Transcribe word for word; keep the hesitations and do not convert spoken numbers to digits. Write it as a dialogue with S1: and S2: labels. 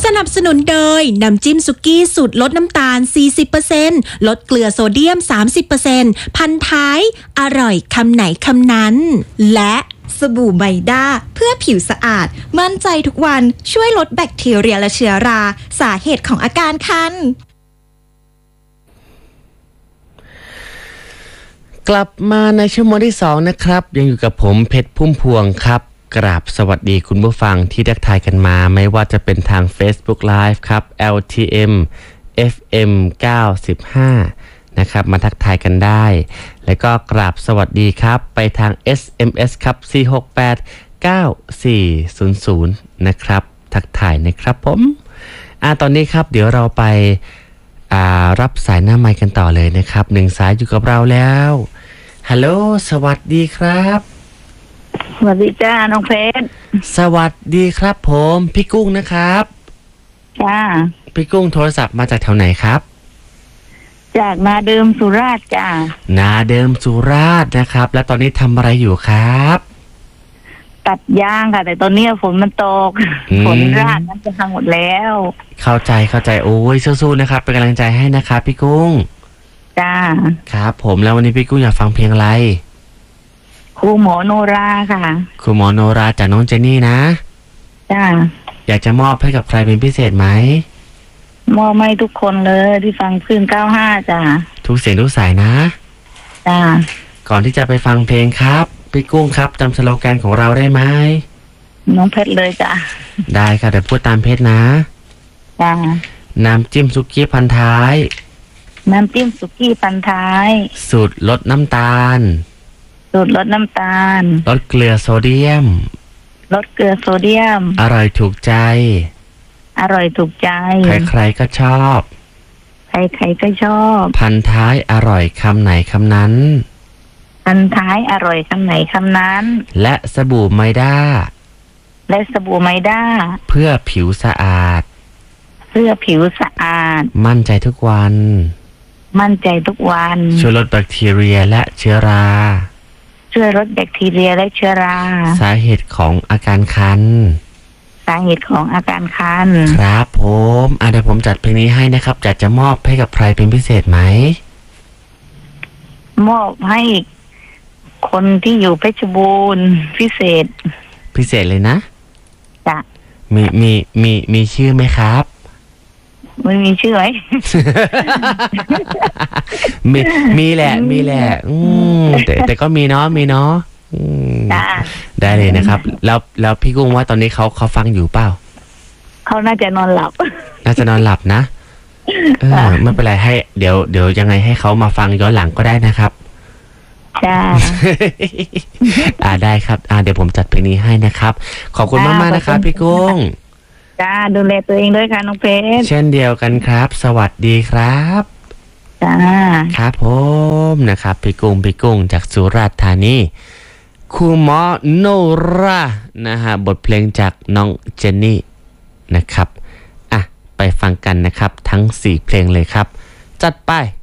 S1: สนับสนุนโดยน้ำจิ้มสุกี้สูตรลดน้ำตาล สี่สิบเปอร์เซ็นต์ ลดเกลือโซเดียม สามสิบเปอร์เซ็นต์ พันท้ายอร่อยคำไหนคำนั้นและ
S2: สบู่ไมด้าเพื่อผิวสะอาดมั่นใจทุกวันช่วยลดแบคทีเรียและเชื้อราสาเหตุของอาการคัน
S3: กลับมาในชั่วโมงที่สองนะครับยังอยู่กับผมเพชรพุ่มพวงครับกราบสวัสดีคุณผู้ฟังที่ทักทายกันมาไม่ว่าจะเป็นทาง Facebook Live ครับ แอล ที เอ็ม เอฟ เอ็ม เก้าสิบห้า นะครับมาทักทายกันได้แล้วก็กราบสวัสดีครับไปทาง เอส เอ็ม เอส ครับ สี่ หก แปด เก้า สี่ ศูนย์ ศูนย์ นะครับทักทายนะครับผมอ่าตอนนี้ครับเดี๋ยวเราไปอ่ารับสายหน้าไมค์กันต่อเลยนะครับหนึ่งสายอยู่กับเราแล้วฮัลโหลสวัสดีครับ
S4: สวัสดีจ้าน้องเพชร
S3: สวัสดีครับผมพี่กุ้งนะครับ
S4: จ้า
S3: พี่กุ้งโทรศัพท์มาจากแถวไหนครับ
S4: จากนาเดิมสุราษฎร์จ้า
S3: นาเดิมสุราษฎร์นะครับแล้วตอนนี้ทำอะไรอยู่ครับ
S4: ตัดยางค่ะแต่ตอนนี้ฝนมันตกฝนราดมันจะพังหมดแล้ว
S3: เข้าใจเข้าใจโอ้ยสู้ๆนะครับเป็นกำลังใจให้นะครับพี่กุ้ง
S4: จ้า
S3: ครับผมแล้ววันนี้พี่กุ้งอยากฟังเพลงอะไร
S4: ครูหมอโนราค่ะ
S3: ครูหมอโนราจากน้องเจนนี่นะ
S4: จ้า
S3: อยากจะมอบให้กับใครเป็นพิเศษไหม
S4: มอบให้ทุกคนเลยที่ฟังคลื่นเก้าห้าจ้า
S3: ทุกเสียงทุกสายนะ
S4: จ้า
S3: ก่อนที่จะไปฟังเพลงครับพี่กุ้งครับจำสโลแกนของเราได้ไหม
S4: น้องเพชรเลยจ้า
S3: ได้ค่ะแต่พูดตามเพชรนะ
S4: จ้า
S3: น้ำจิ้มซุกี้พันท้าย
S4: น้ำจิ้มสุกี้พันท้าย
S3: สูตรลดน้ำตาล
S4: สูตรลดน้ำตาล
S3: ลดเกลือโซเดียม
S4: ลดเกลือโซเดียม
S3: อร่อยถูกใจ
S4: อร่อยถูกใจ
S3: ใครๆก็ชอบ
S4: ใครๆก็ชอบ
S3: พันท้ายอร่อยคำไหนคำนั้น
S4: พันท้ายอร่อยคำไหนคำนั้น
S3: และสบู่ไมด้า
S4: และสบู่ไมด้า
S3: เพื่อผิวสะอาด
S4: เพื่อผิวสะอาด
S3: มั่นใจทุกวัน
S4: มั่นใจทุกวัน
S3: ช่วยลดแบคทีเรียและเชื้อรา
S4: ช่วยลดแบคทีเรียและเชื้อรา
S3: สาเหตุของอาการคัน
S4: สาเหตุของอาการคัน
S3: ครับผมอ่ะเดี๋ยวผมจัดเพลงนี้ให้นะครับจะจะมอบให้กับใครเป็นพิเศษไหม
S4: มอบให้คนที่อยู่เพชรบูรณ์พิเศษ
S3: พิเศษเลยนะ
S4: จ้ะ
S3: มีมีมีมีชื่อไหมครับ
S4: ไม่มีชื่อไหม
S3: มีมีแหละมีแหละอืมแต่แต่ก็มีเนาะมีเนาะ
S4: จ้า
S3: ได้เลยนะครับแล้วแล้วพี่กุ้งว่าตอนนี้เขาเขาฟังอยู่เปล่า
S4: เขาน่าจะนอนหลับ
S3: น่าจะนอนหลับนะเออไม่เป็นไรให้เดี๋ยวเดี๋ยวยังไงให้เขามาฟังย้อนหลังก็ได้นะครับ
S4: จ้า
S3: อ่าได้ครับอ่าเดี๋ยวผมจัดเพลงนี้ให้นะครับขอบคุณมากมากนะครับพี่กุ้ง
S4: จ้าดูแลตัวเองด้วยค่ะน้องเพชร
S3: เช่นเดียวกันครับสวัสดีครับ
S4: จ้า
S3: ครับผมนะครับพี่กุ้งพี่กุ้งจากสุราษฎร์ธานีครูหมอโนรานะฮะบทเพลงจากน้องเจนนี่นะครับอ่ะไปฟังกันนะครับทั้งสี่เพลงเลยครับจัดไป